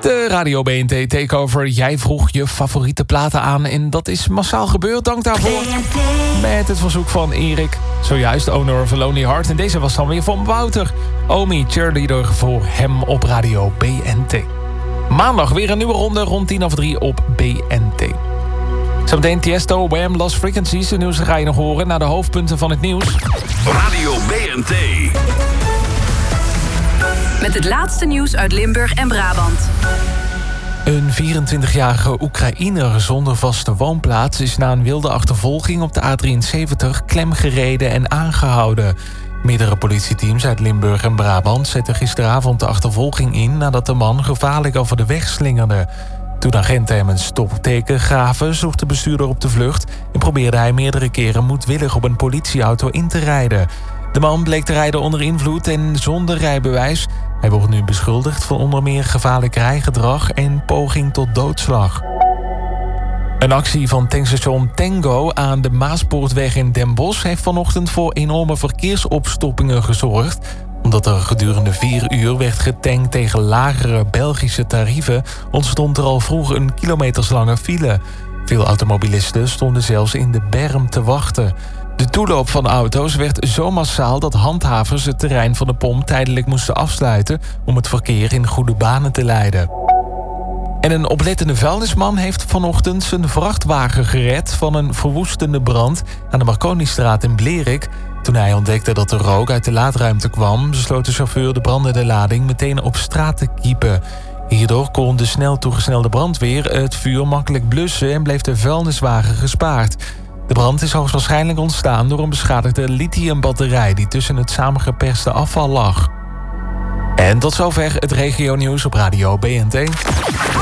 De Radio BNT Takeover. Jij vroeg je favoriete platen aan en dat is massaal gebeurd. Dank daarvoor. Met het verzoek van Erik. Zojuist Owner of a Lonely Heart. En deze was dan weer van Wouter. Omi, cheerleader voor hem op Radio BNT. Maandag weer een nieuwe ronde rond 2:50 op BNT. Zometeen Tiesto, Wham, Lost Frequencies. De nieuws ga je nog horen naar de hoofdpunten van het nieuws. Radio BNT. Met het laatste nieuws uit Limburg en Brabant. Een 24-jarige Oekraïner zonder vaste woonplaats is na een wilde achtervolging op de A73 klemgereden en aangehouden. Meerdere politieteams uit Limburg en Brabant zetten gisteravond de achtervolging in nadat de man gevaarlijk over de weg slingerde. Toen agenten hem een stopteken gaven, zocht de bestuurder op de vlucht en probeerde hij meerdere keren moedwillig op een politieauto in te rijden. De man bleek te rijden onder invloed en zonder rijbewijs. Hij wordt nu beschuldigd van onder meer gevaarlijk rijgedrag en poging tot doodslag. Een actie van tankstation Tango aan de Maaspoortweg in Den Bosch heeft vanochtend voor enorme verkeersopstoppingen gezorgd. Omdat er gedurende 4 uur werd getankt tegen lagere Belgische tarieven, ontstond er al vroeg een kilometerslange file. Veel automobilisten stonden zelfs in de berm te wachten. De toeloop van auto's werd zo massaal dat handhavers het terrein van de pomp tijdelijk moesten afsluiten om het verkeer in goede banen te leiden. En een oplettende vuilnisman heeft vanochtend zijn vrachtwagen gered van een verwoestende brand aan de Marconistraat in Blerik. Toen hij ontdekte dat er rook uit de laadruimte kwam, besloot de chauffeur de brandende lading meteen op straat te kiepen. Hierdoor kon de snel toegesnelde brandweer het vuur makkelijk blussen en bleef de vuilniswagen gespaard. De brand is hoogstwaarschijnlijk ontstaan door een beschadigde lithiumbatterij die tussen het samengeperste afval lag. En tot zover het regionieuws op Radio BNT.